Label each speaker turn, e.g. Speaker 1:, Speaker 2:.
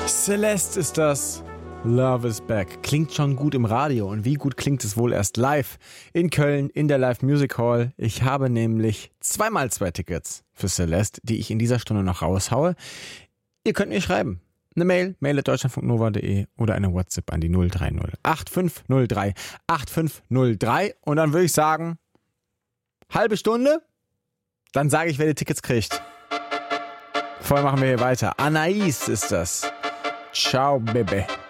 Speaker 1: Celeste ist das. Love is Back. Klingt schon gut im Radio. Und wie gut klingt es wohl erst live in Köln in der Live Music Hall? Ich habe nämlich 2x2 Tickets für Celeste, die ich in dieser Stunde noch raushaue. Ihr könnt mir schreiben. Eine mail@deutschlandfunknova.de oder eine WhatsApp an die 030 8503 8503. Und dann würde ich sagen, halbe Stunde, dann sage ich, wer die Tickets kriegt. Vorher machen wir hier weiter. Anais ist das. Ciao, Bebe.